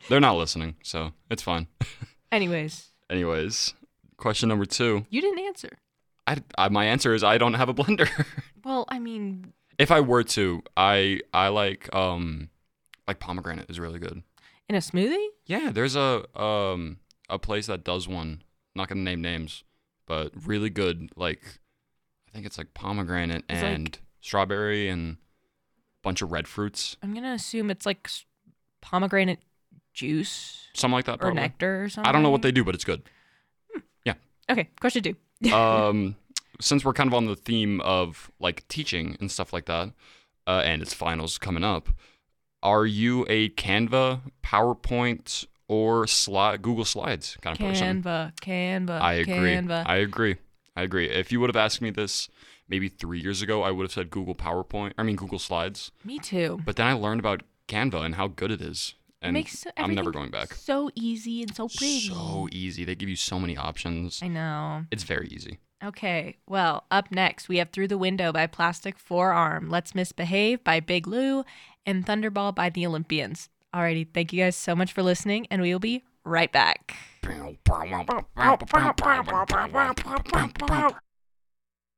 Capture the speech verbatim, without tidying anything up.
They're not listening, so it's fine. Anyways, Anyways, question number two. you didn't answer. I, I my answer is I don't have a blender. Well, I mean, If I were to, I I like um like pomegranate is really good. in a smoothie? Yeah, there's a um a place that does one. Not gonna name names, but really good. Like I think it's like pomegranate It's like- and strawberry and a bunch of red fruits, I'm going to assume it's like s- pomegranate juice something like that. or Probably. nectar or something. I don't know what they do, but it's good. Okay, question two. um, since we're kind of on the theme of like teaching and stuff like that, uh, and it's finals coming up, are you a Canva, PowerPoint, or slide Google Slides kind of person? Canva, Canva, I agree. Canva. I agree. I agree. If you would have asked me this maybe three years ago, I would have said Google PowerPoint. I mean Google Slides. Me too. But then I learned about Canva and how good it is, and Makes I'm never everything going back. So easy and so pretty. So easy. They give you so many options. I know. It's very easy. Okay, well, up next we have Through the Window by Plastic Forearm, Let's Misbehave by Big Lou, and Thunderball by the Olympians. Alrighty, thank you guys so much for listening, and we will be right back.